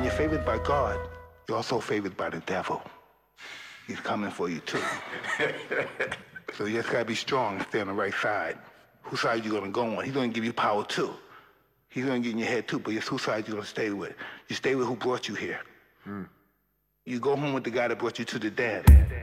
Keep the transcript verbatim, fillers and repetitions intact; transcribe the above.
you're favored by God, you're also favored by the devil. He's coming for you too. So you just gotta be strong and stay on the right side. Whose side you gonna go on? He's gonna give you power too. He's gonna get in your head too, but it's whose side you gonna stay with. You stay with who brought you here. Mm. You go home with the guy that brought you to the dad.